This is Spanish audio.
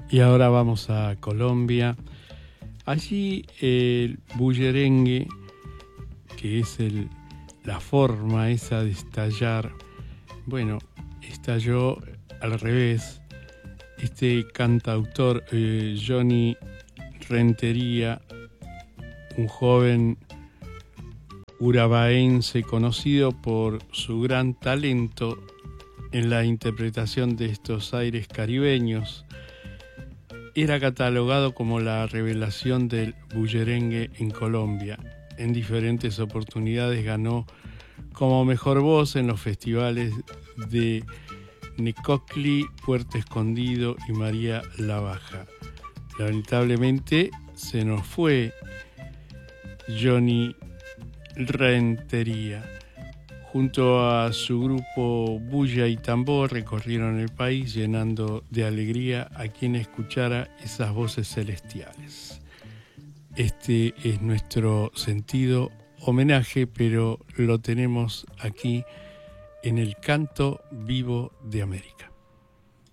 Y ahora vamos a Colombia. Allí el bullerengue, que es la forma esa de estallar, bueno, estalló al revés. Este cantautor Johnny Rentería, un joven urabaense conocido por su gran talento en la interpretación de estos aires caribeños, era catalogado como la revelación del bullerengue en Colombia. En diferentes oportunidades ganó como mejor voz en los festivales de Necoclí, Puerto Escondido y María la Baja. Lamentablemente se nos fue Johnny Rentería. Junto a su grupo Bulla y Tambor recorrieron el país llenando de alegría a quien escuchara esas voces celestiales. Este es nuestro sentido homenaje, pero lo tenemos aquí en el Canto Vivo de América.